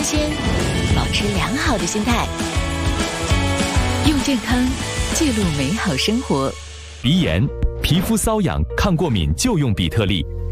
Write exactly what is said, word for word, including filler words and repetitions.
鲜，保持良好的心态，用健康记录美好生活。 鼻炎、皮肤瘙痒、抗过敏就用比特利，